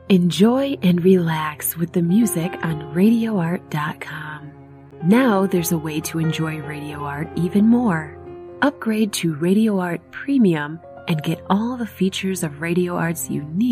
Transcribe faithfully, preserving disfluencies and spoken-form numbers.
Enjoy and relax with the music on radio art dot com. Now there's a way to enjoy Radio Art even more. Upgrade to Radio Art Premium and get all the features of Radio Art's unique